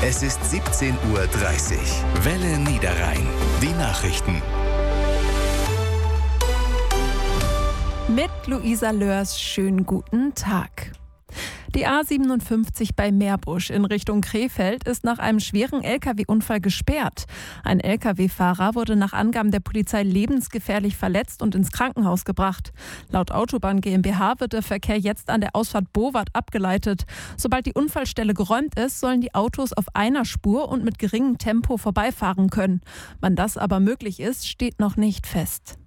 Es ist 17:30 Uhr. Welle Niederrhein. Die Nachrichten. Mit Luisa Lörs, schönen guten Tag. Die A57 bei Meerbusch in Richtung Krefeld ist nach einem schweren Lkw-Unfall gesperrt. Ein Lkw-Fahrer wurde nach Angaben der Polizei lebensgefährlich verletzt und ins Krankenhaus gebracht. Laut Autobahn GmbH wird der Verkehr jetzt an der Ausfahrt Bowart abgeleitet. Sobald die Unfallstelle geräumt ist, sollen die Autos auf einer Spur und mit geringem Tempo vorbeifahren können. Wann das aber möglich ist, steht noch nicht fest.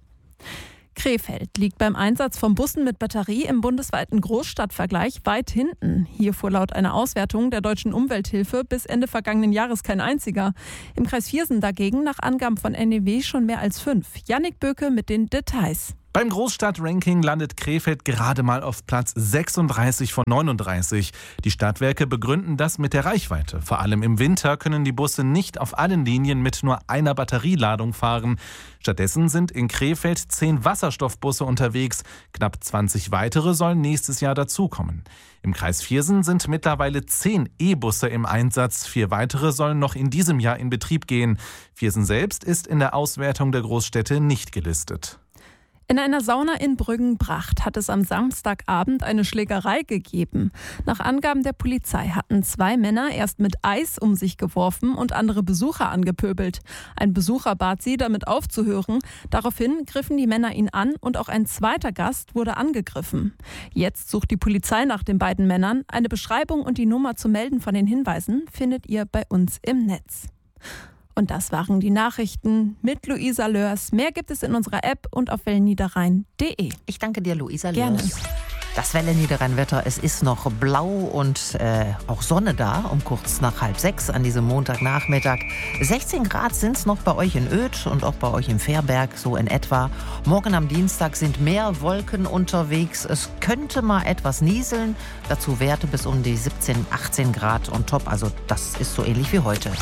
Krefeld liegt beim Einsatz von Bussen mit Batterie im bundesweiten Großstadtvergleich weit hinten. Hier fuhr laut einer Auswertung der Deutschen Umwelthilfe bis Ende vergangenen Jahres kein einziger. Im Kreis Viersen dagegen nach Angaben von NEW schon mehr als 5. Jannik Böke mit den Details. Beim Großstadtranking landet Krefeld gerade mal auf Platz 36 von 39. Die Stadtwerke begründen das mit der Reichweite. Vor allem im Winter können die Busse nicht auf allen Linien mit nur einer Batterieladung fahren. Stattdessen sind in Krefeld 10 Wasserstoffbusse unterwegs. Knapp 20 weitere sollen nächstes Jahr dazukommen. Im Kreis Viersen sind mittlerweile 10 E-Busse im Einsatz. 4 weitere sollen noch in diesem Jahr in Betrieb gehen. Viersen selbst ist in der Auswertung der Großstädte nicht gelistet. In einer Sauna in Brüggenbracht hat es am Samstagabend eine Schlägerei gegeben. Nach Angaben der Polizei hatten 2 Männer erst mit Eis um sich geworfen und andere Besucher angepöbelt. Ein Besucher bat sie, damit aufzuhören. Daraufhin griffen die Männer ihn an und auch ein zweiter Gast wurde angegriffen. Jetzt sucht die Polizei nach den beiden Männern. Eine Beschreibung und die Nummer zum Melden von den Hinweisen findet ihr bei uns im Netz. Und das waren die Nachrichten mit Luisa Lörs. Mehr gibt es in unserer App und auf wellenniederrhein.de. Ich danke dir, Luisa Gerne. Lörs. Das Welle Niederrhein-Wetter, es ist noch blau und auch Sonne da, um kurz nach 5:30 an diesem Montagnachmittag. 16 Grad sind es noch bei euch in Oedt und auch bei euch im Fährberg, so in etwa. Morgen am Dienstag sind mehr Wolken unterwegs. Es könnte mal etwas nieseln. Dazu Werte bis um die 17, 18 Grad on top. Also das ist so ähnlich wie heute.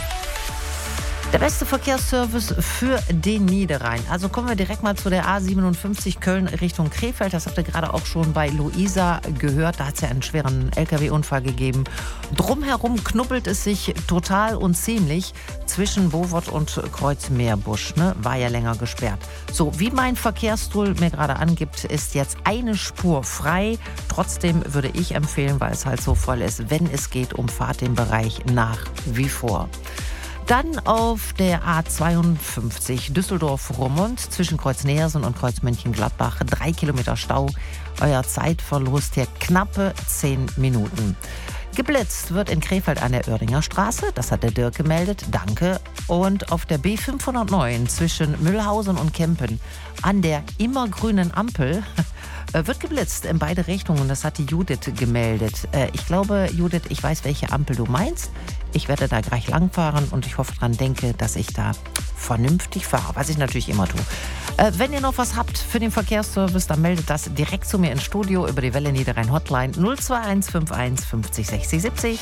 Der beste Verkehrsservice für den Niederrhein. Also kommen wir direkt mal zu der A57 Köln Richtung Krefeld. Das habt ihr gerade auch schon bei Luisa gehört. Da hat es ja einen schweren Lkw-Unfall gegeben. Drumherum knubbelt es sich total und ziemlich zwischen Bowart und Kreuz Meerbusch. Ne? War ja länger gesperrt. So, wie mein Verkehrstool mir gerade angibt, ist jetzt eine Spur frei. Trotzdem würde ich empfehlen, weil es halt so voll ist, wenn es geht, umfahrt den Bereich nach wie vor. Dann auf der A52 Düsseldorf-Roermond zwischen Kreuz Neersen und Kreuz Mönchengladbach 3 Kilometer Stau. Euer Zeitverlust hier knappe 10 Minuten. Geblitzt wird in Krefeld an der Oerdinger Straße, das hat der Dirk gemeldet, danke. Und auf der B509 zwischen Mühlhausen und Kempen an der immergrünen Ampel wird geblitzt in beide Richtungen, das hat die Judith gemeldet. Ich glaube, Judith, ich weiß, welche Ampel du meinst. Ich werde da gleich langfahren und ich hoffe dran denke, dass ich da vernünftig fahre, was ich natürlich immer tue. Wenn ihr noch was habt für den Verkehrsservice, dann meldet das direkt zu mir ins Studio über die Welle Niederrhein Hotline 02151 50 60 70.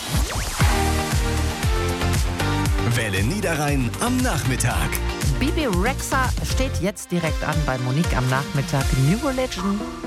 Welle Niederrhein am Nachmittag. Bibi Rexha steht jetzt direkt an bei Monique am Nachmittag. New Religion.